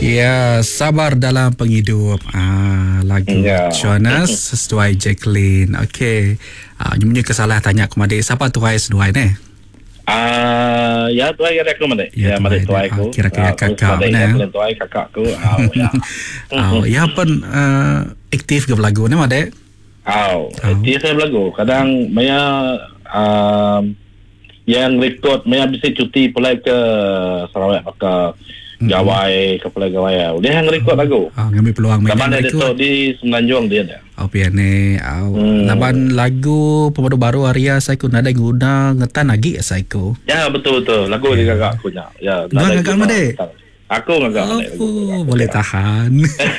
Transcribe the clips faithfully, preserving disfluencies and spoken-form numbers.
Ya, sabar dalam penghidup. Ah, lagu Ya. Jonas sesuai Jacqueline. Okey. Ah, punya kesalahan tanya aku Madik. Siapa tuai seduai ni? Ah, ya tuai kira aku mana? Ya, Ya, mana tuai dia. tuai aku. Ah, kira-kira kakak mana? mana? Ya, boleh tuai kakakku. Ah, ya. Ah, ya pun uh, aktif ke lagu ni Madik? Aw, Aw. dia saya belagu. Kadang Maya um, yang rekod Maya bisa cuti pulai ke Sarawak ke Gawai ke pulai Gawai. Dia yang rekod lagu. Ah, ngambil peluang main Laban ada lagu. tu di Semenanjung dia ada. Oh piane. Oh, Hmm. laban lagu pemadu baru Arya saya ku nada guna ngetan lagi saya ku. Ya betul betul. Lagu dia kakak aku nak. Ya. Gua nada ngagak guna. Madik? Aku ngagak Madik. Oh, boleh tahan.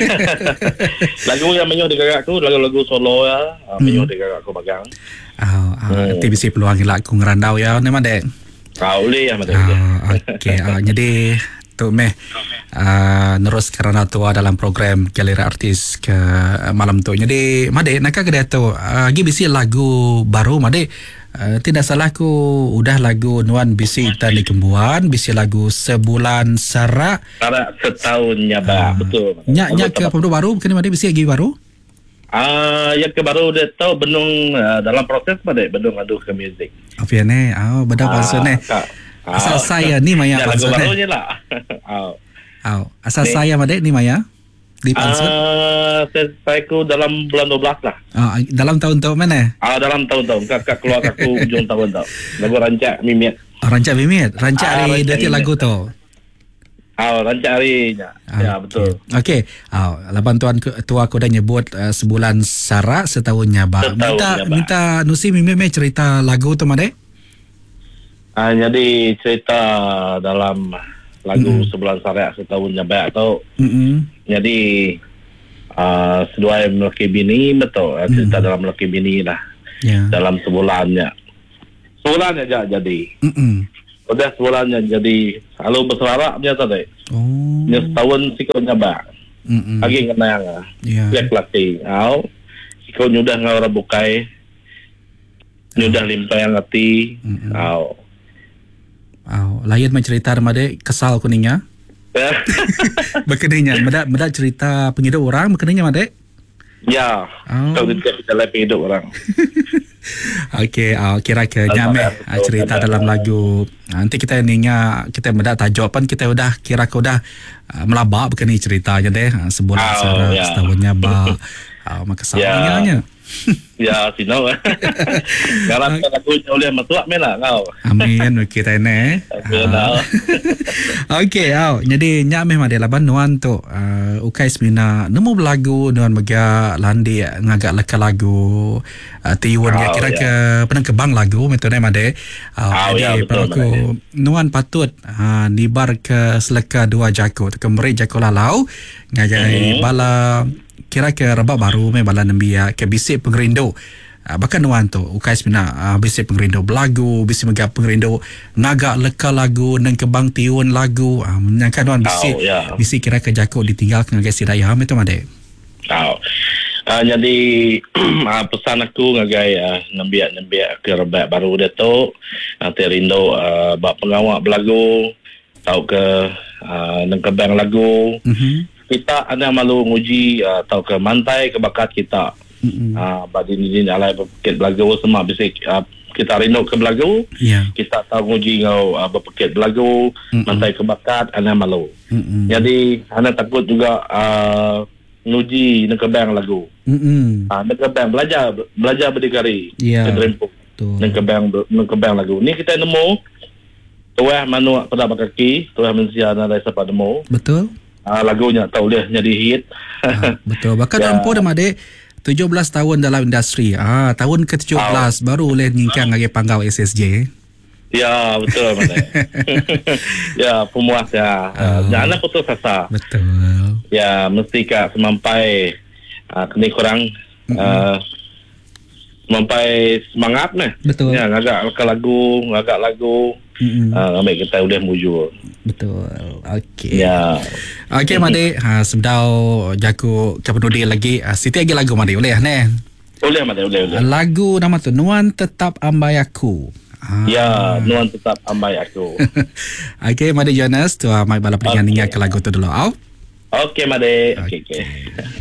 Lagu yang menyuh di kakak aku lagu-lagu solo ya. Hmm. Menyuh di kakak aku bagang. Oh, ah, Hmm. nanti bisa peluang lah aku ngerandau ya ni Madik. Kau boleh ya Madik. Ah, okey. Ah, jadi tu meh uh, nerus kerana tua dalam program Galeri Artis ke uh, malam tu. Jadi Madik nak ke dia tu uh, gi bisi lagu baru Madik. Uh, tidak salah ku udah lagu Nuan bisi Tani Kembuan, bisi lagu Sebulan Sarak. Sarak setahun nyaba. Betul. Nyak nyak ke pemdu baru bukan Madik bisi lagi baru? Ah, yang ke baru dia tahu benung uh, dalam proses Madik benung adu ke muzik. Apa ni? Oh, benda pasal ni. Asal saya ni Maya ya, lagu Pansun baru ni. je lah. Oh. Oh, asal Ni. saya Madik ni Maya di Pansun. Ah, saya, saya ku dalam bulan dua belas lah. Oh, dalam tahun-tahun mana? Ah, dalam tahun-tahun. Kakak keluar aku hujung tahun tau. Lagu Rancak Mimit. Oh, Rancak Mimit. Rancak Ah, hari Rancak dia Mimit. lagu tu. Ah, Rancak harinya. Ya, betul. Okey. Oh, laban tuan ke- tua aku dah nyebut uh, Sebulan Sarak Setahun Nyaba. Setahun Minta Nyaba. minta Nusi Mimit me cerita lagu tu Madik. Ah, jadi cerita dalam lagu Mm-mm. Sebulan Sarak Setahun Nyabak tu. Hmm. Jadi uh, seduai melaki bini betul. Ah, cerita Mm. dalam melaki bini lah. Ya. Dalam sebulannya. Sebulannya je jadi. Hmm. Udah sebulannya jadi. Selalu berselarak dia tadi. Oh. Dia setahun sikut nyabak. Hmm. Lagi kenang lah. Ya. Lihat laki. Au. Sikut nyudah ngau bukai. Nyudah limpah yang ngerti. Mm-mm. Au. Oh, lain me cerita Madik kesal kuningnya. Berkenanya medak medak cerita penghidup orang berkenanya Madik. Ya. Oh. Kalau dia kita lebih hidup orang. Okey, uh, kira ke Alhamdulillah, nyameh betul, uh, cerita betul. dalam lagu. Nanti kita ninga kita mendak tajuk pun kita udah kira ke udah uh, melabak begini ceritanya deh. Uh, sebulan Oh, Sarak, ya. setahunnya ba. Uh, maka Ya. salahnya. Ya, sinau. Garap lagu oleh matuak mela kau. Amin kita ini. Benar. Okey, au. Jadi nyameh made laban nuan tu uh, ukai semina nemu lagu nuan mega landi ngagak leka lagu uh, tiun Oh, ya kira ya. ke penang kebang lagu metode made. Uh, Oh, jadi ya, betul, kalau aku nuan patut uh, nibar ke seleka dua jako ke meri jako lalau ngagai Mhm. bala kira ke rebak baru me bala nembia ke bisik pengerindo. Uh, bahkan nuan tu ukai semina uh, bisik pengerindo belagu bisik mega pengerindo ngagak leka lagu nang kebang tiun lagu uh, menyangka nuan bisik Oh, ya. bisik kira ke jako ditinggal ke ngagai sidaya ham itu made. Tahu. Uh, jadi uh, pesan aku ngagai uh, nembiak-nembiak ke rebak baru dia tu nanti rindu uh, bak pengawak belagu tahu ke uh, nang kebang lagu Mhm. kita ada malu nguji uh, tahu ke mantai ke bakat kita Mhm. uh, badi ni alai berpikir belagu semua bisik uh, kita rindu ke belagu Ya. kita tahu nguji ngau uh, berpikir belagu Mm-mm. mantai ke bakat ana malu Mhm. jadi ana takut juga uh, nguji nang kebang lagu Mhm. ah nang kebang belajar belajar berdikari Ya. ke Drempuk Tu. nang kebang nang kebang lagu ni kita nemu tuah manu pada kaki tuah mensia na dai sapa nemu Betul? ah lagunya tahu dia jadi hit Ah, betul. Bahkan Ya. Rampo dah made tujuh belas tahun dalam industri. Ah, tahun ke tujuh belas baru boleh ngingkang lagi panggau S S J. ya betul mana ya pemuas ya Oh. uh, jangan putus asa Betul. ya mesti kak semampai uh, kini kurang uh, semampai semangat nih Betul. ya ngagak ke lagu ngagak lagu Mm-mm. uh, ambil kita udah mujur Betul. Okey. ya Okey Made, ha sebdau jago kepenudi lagi. Ha, Siti lagi lagu Made boleh ne. boleh mana boleh boleh Lagu nama tu Nuan Tetap Ambai Aku. Ah. ya nuan tetap ambai aku Okey Made Jonas tu mai bala penyanyi Okey. ke lagu tu dulu. Au. Okey Made. Okey okey. Okey.